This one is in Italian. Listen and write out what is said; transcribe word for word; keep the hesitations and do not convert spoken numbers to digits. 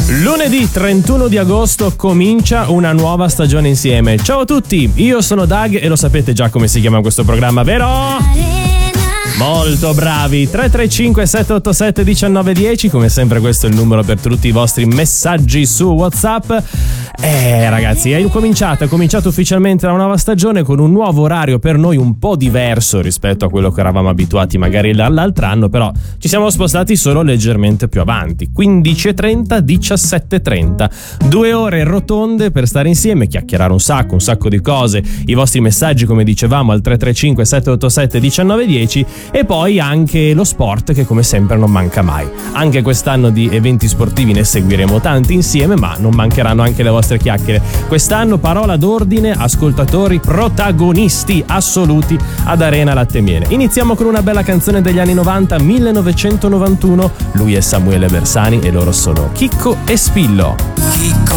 Lunedì trentuno di agosto comincia una nuova stagione insieme. Ciao a tutti, io sono Doug e lo sapete già come si chiama questo programma, vero? Molto bravi. Tre tre cinque sette otto sette uno nove uno zero, come sempre questo è il numero per tutti i vostri messaggi su WhatsApp. Eh ragazzi, è cominciata, è cominciata ufficialmente la nuova stagione con un nuovo orario per noi un po' diverso rispetto a quello che eravamo abituati magari l'altro anno, però ci siamo spostati solo leggermente più avanti. quindici e trenta, diciassette e trenta. Due ore rotonde per stare insieme, chiacchierare un sacco, un sacco di cose, i vostri messaggi come dicevamo al tre tre cinque sette otto sette uno nove uno zero e poi anche lo sport che come sempre non manca mai. Anche quest'anno di eventi sportivi ne seguiremo tanti insieme, ma non mancheranno anche le vostre chiacchiere. Quest'anno parola d'ordine, ascoltatori protagonisti assoluti ad Arena Latte e Miele. Iniziamo con una bella canzone degli anni novanta, millenovecentonovantuno. Lui è Samuele Bersani e loro sono Chicco e Spillo. Chicco